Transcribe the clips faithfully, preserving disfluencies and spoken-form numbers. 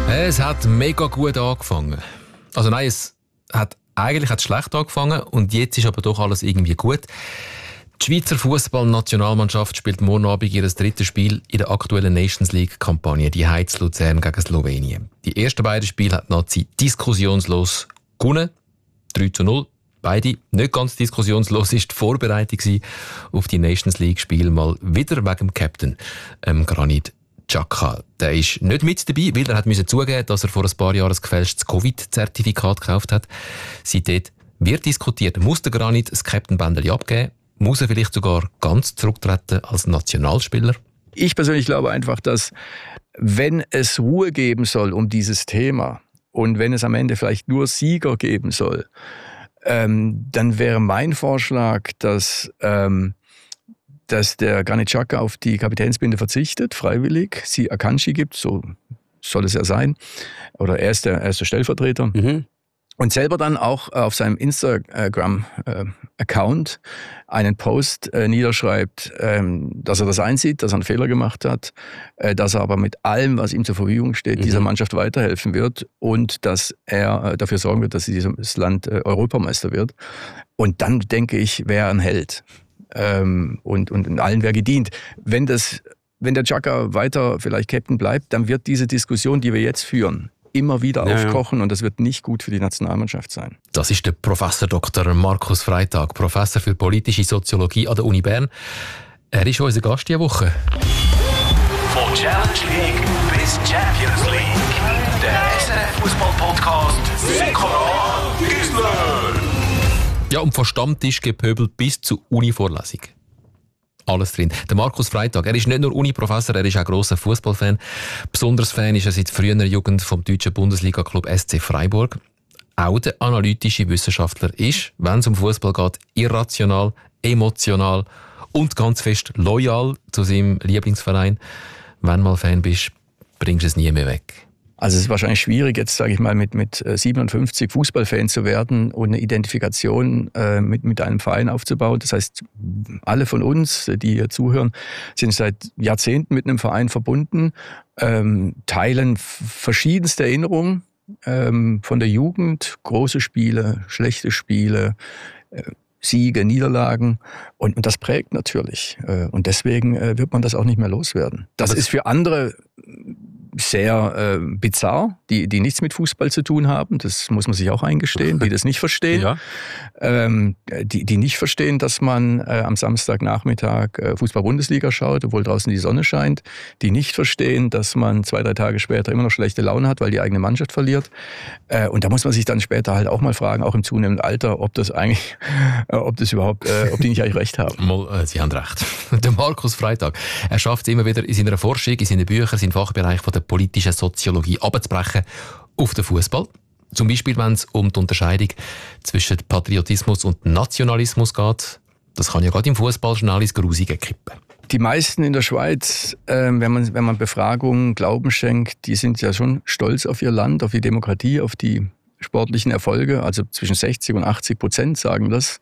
Es hat mega gut angefangen. Also nein, es hat eigentlich hat's schlecht angefangen und jetzt ist aber doch alles irgendwie gut. Die Schweizer Fußballnationalmannschaft spielt morgen Abend ihr drittes Spiel in der aktuellen Nations League-Kampagne, die Heiz Luzern gegen Slowenien. Die ersten beiden Spiele hat Nazi diskussionslos gewonnen, drei zu null. Beide nicht ganz diskussionslos ist die Vorbereitung auf die Nations League-Spiele mal wieder wegen dem Captain, ähm, Granit Xhaka. Der ist nicht mit dabei, weil er hat müssen zugeben, dass er vor ein paar Jahren ein gefälschtes Covid-Zertifikat gekauft hat. Seitdem wird diskutiert, muss der Granit das Captain-Bändeli abgeben? Muss er vielleicht sogar ganz zurücktreten als Nationalspieler? Ich persönlich glaube einfach, dass wenn es Ruhe geben soll um dieses Thema und wenn es am Ende vielleicht nur Sieger geben soll, ähm, dann wäre mein Vorschlag, dass ähm, dass der Granit Xhaka auf die Kapitänsbinde verzichtet, freiwillig, sie Akanji gibt, so soll es ja sein, oder er ist der, er ist der Stellvertreter, mhm. und selber dann auch auf seinem Instagram-Account einen Post äh, niederschreibt, ähm, dass er das einsieht, dass er einen Fehler gemacht hat, äh, dass er aber mit allem, was ihm zur Verfügung steht, mhm. dieser Mannschaft weiterhelfen wird und dass er äh, dafür sorgen wird, dass dieses Land äh, Europameister wird. Und dann, denke ich, wäre er ein Held. Ähm, und, und in allen wäre gedient. Wenn, das, wenn der Xhaka weiter vielleicht Captain bleibt, dann wird diese Diskussion, die wir jetzt führen, immer wieder ja, aufkochen ja. und das wird nicht gut für die Nationalmannschaft sein. Das ist der Professor Doktor Markus Freitag, Professor für politische Soziologie an der Uni Bern. Er ist unser Gast diese Woche. Von Challenge League bis Champions League. Der S R F-Fußball-Podcast Sikora Gisler. Ja, und von Stammtisch gepöbelt bis zur Uni-Vorlesung. Alles drin. Der Markus Freitag, er ist nicht nur Uni-Professor, er ist auch grosser Fußballfan. Besonders Fan ist er seit früher Jugend vom deutschen Bundesliga-Club S C Freiburg. Auch der analytische Wissenschaftler ist, wenn es um Fußball geht, irrational, emotional und ganz fest loyal zu seinem Lieblingsverein. Wenn du mal Fan bist, bringst du es nie mehr weg. Also es ist wahrscheinlich schwierig, jetzt sage ich mal, mit, mit siebenundfünfzig Fußballfan zu werden und eine Identifikation äh, mit, mit einem Verein aufzubauen. Das heißt, alle von uns, die hier zuhören, sind seit Jahrzehnten mit einem Verein verbunden, ähm, teilen verschiedenste Erinnerungen ähm, von der Jugend, große Spiele, schlechte Spiele, äh, Siege, Niederlagen und, und das prägt natürlich. Äh, und deswegen äh, wird man das auch nicht mehr loswerden. Das ist für andere sehr äh, bizarr, die, die nichts mit Fußball zu tun haben. Das muss man sich auch eingestehen, die das nicht verstehen. Ja. Ähm, die, die nicht verstehen, dass man äh, am Samstagnachmittag äh, Fußball-Bundesliga schaut, obwohl draußen die Sonne scheint. Die nicht verstehen, dass man zwei, drei Tage später immer noch schlechte Laune hat, weil die eigene Mannschaft verliert. Äh, und da muss man sich dann später halt auch mal fragen, auch im zunehmenden Alter, ob das eigentlich, äh, ob das überhaupt, äh, ob die nicht eigentlich recht haben. Mal, äh, Sie haben recht. Der Markus Freitag, er schafft es immer wieder in seiner Forschung, in seinen Büchern, in seinem Fachbereich von der politischen Soziologie abzubrechen auf den Fußball. Zum Beispiel, wenn es um die Unterscheidung zwischen Patriotismus und Nationalismus geht. Das kann ja gerade im Fußball schnell ins Grusige kippen. Die meisten in der Schweiz, äh, wenn man, wenn man Befragungen Glauben schenkt, die sind ja schon stolz auf ihr Land, auf die Demokratie, auf die sportlichen Erfolge. Also zwischen sechzig und achtzig Prozent sagen das.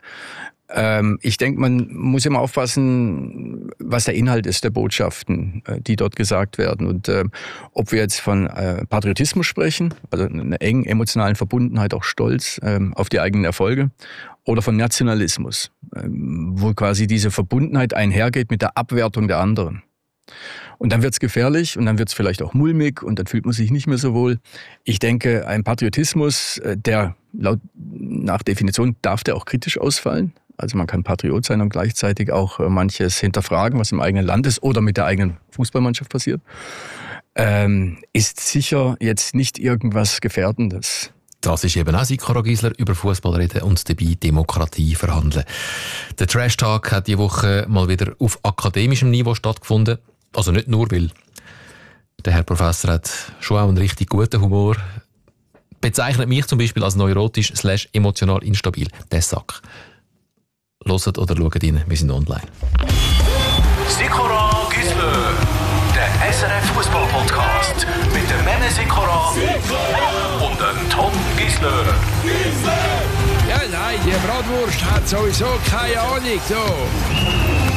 Ich denke, man muss immer aufpassen, was der Inhalt ist der Botschaften, die dort gesagt werden. Und äh, ob wir jetzt von äh, Patriotismus sprechen, also einer engen emotionalen Verbundenheit, auch Stolz äh, auf die eigenen Erfolge, oder von Nationalismus, äh, wo quasi diese Verbundenheit einhergeht mit der Abwertung der anderen. Und dann wird's gefährlich und dann wird's vielleicht auch mulmig und dann fühlt man sich nicht mehr so wohl. Ich denke, ein Patriotismus, der laut nach Definition darf der auch kritisch ausfallen. Also man kann Patriot sein und gleichzeitig auch manches hinterfragen, was im eigenen Land ist oder mit der eigenen Fußballmannschaft passiert. Ähm, ist sicher jetzt nicht irgendwas Gefährdendes. Das ist eben auch Sikora Gisler, über Fußball reden und dabei Demokratie verhandeln. Der Trash Talk hat diese Woche mal wieder auf akademischem Niveau stattgefunden. Also nicht nur, weil der Herr Professor hat schon auch einen richtig guten Humor. Bezeichnet mich zum Beispiel als neurotisch slash emotional instabil. Der Sack. Hört oder schaut rein, wir sind online. Sikora Gisler, der S R F-Fußball-Podcast mit dem Männer Sikora und dem Tom Gisler. Ja, nein, die Bratwurst hat sowieso keine Ahnung. So.